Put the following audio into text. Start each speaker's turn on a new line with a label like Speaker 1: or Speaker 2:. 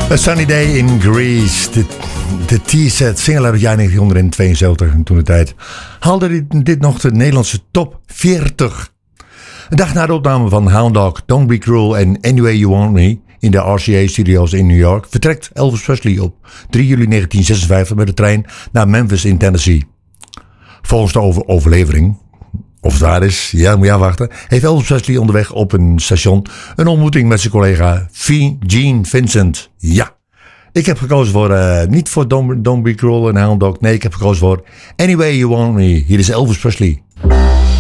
Speaker 1: A Sunny Day in Greece. De T-set single uit het jaar 1972. En toen de tijd haalde dit nog de Nederlandse top 40. Een dag na de opname van Hound Dog, Don't Be Cruel en Anyway You Want Me in de RCA-studio's in New York vertrekt Elvis Presley op 3 juli 1956 met de trein naar Memphis in Tennessee. Volgens de overlevering, of het waar is, ja, moet je afwachten, heeft Elvis Presley onderweg op een station een ontmoeting met zijn collega Gene Vincent. Ja, ik heb gekozen voor, niet voor Don't Be Cruel en Hound Dog, nee, ik heb gekozen voor Anyway You Want Me. Hier is Elvis Presley.